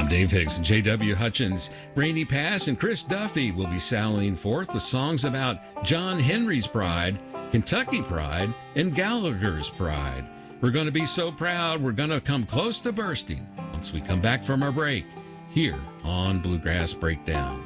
I'm Dave Higgs and J.W. Hutchins. Rainey Pass and Chris Duffy will be sallying forth with songs about John Henry's pride, Kentucky pride, and Gallagher's pride. We're going to be so proud, we're going to come close to bursting once we come back from our break here on Bluegrass Breakdown.